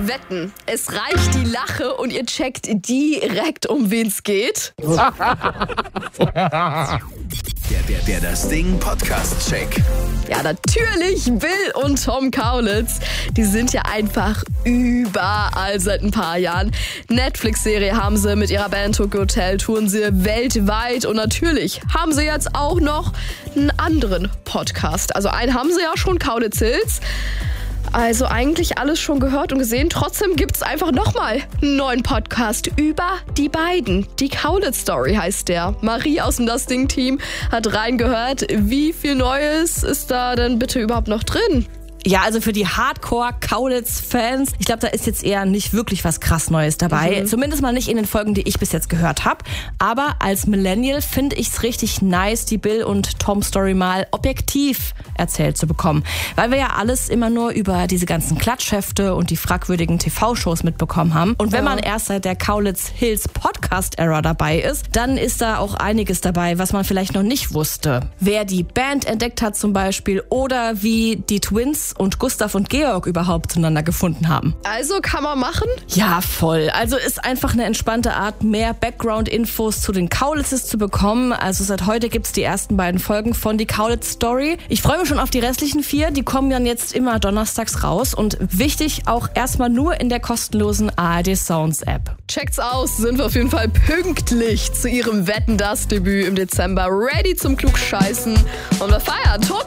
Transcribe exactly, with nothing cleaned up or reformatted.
Wetten, es reicht die Lache und ihr checkt direkt, um wen es geht. Der, der, der das Ding Podcast-Check. Ja, natürlich Bill und Tom Kaulitz. Die sind ja einfach überall seit ein paar Jahren. Netflix-Serie haben sie mit ihrer Band Tokyo Hotel, touren sie weltweit. Und natürlich haben sie jetzt auch noch einen anderen Podcast. Also einen haben sie ja schon, Kaulitz Hills. Also eigentlich alles schon gehört und gesehen. Trotzdem gibt's einfach nochmal einen neuen Podcast über die beiden. Die Kaulitz Story heißt der. Marie aus dem Das Ding-Team hat reingehört. Wie viel Neues ist da denn bitte überhaupt noch drin? Ja, also für die Hardcore-Kaulitz-Fans, ich glaube, da ist jetzt eher nicht wirklich was krass Neues dabei. Mhm. Zumindest mal nicht in den Folgen, die ich bis jetzt gehört habe. Aber als Millennial finde ich es richtig nice, die Bill und Tom Story mal objektiv erzählt zu bekommen. Weil wir ja alles immer nur über diese ganzen Klatschhefte und die fragwürdigen T V-Shows mitbekommen haben. Und wenn ja. man erst seit der Kaulitz Hills Podcast-Era dabei ist, dann ist da auch einiges dabei, was man vielleicht noch nicht wusste. Wer die Band entdeckt hat zum Beispiel oder wie die Twins und Gustav und Georg überhaupt zueinander gefunden haben. Also kann man machen? Ja, voll. Also ist einfach eine entspannte Art, mehr Background-Infos zu den Kaulitzes zu bekommen. Also seit heute gibt's die ersten beiden Folgen von Die Kaulitz Story. Ich freue mich schon auf die restlichen vier. Die kommen dann jetzt immer donnerstags raus. Und wichtig, auch erstmal nur in der kostenlosen A R D Sounds App. Checkt's aus, sind wir auf jeden Fall pünktlich zu ihrem Wetten, das Debüt im Dezember. Ready zum Klugscheißen. Und wir feiern. Tobi